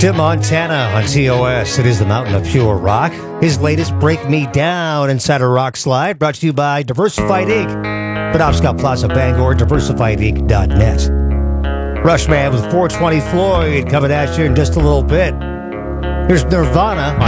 Tim Montana on TOS. It is the mountain of pure rock. His latest, Break Me Down, inside a rock slide, brought to you by Diversified Inc. Penobscot Plaza, Bangor, diversifiedinc.net. Rushman with 420 Floyd coming at you in just a little bit. Here's Nirvana.